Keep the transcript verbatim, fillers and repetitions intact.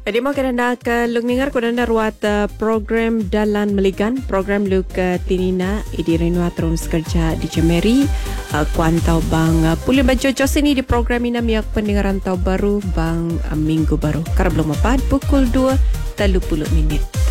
Di mau kerana ke lung dengar kerana ruat program dalan meligan program luk tinina idi renua terus kerja di Cemeri kuantau bang pulih baca sini di program ini miak pendengaran tau baru bang minggu baru karena belum apa pukul dua tiga puluh minit.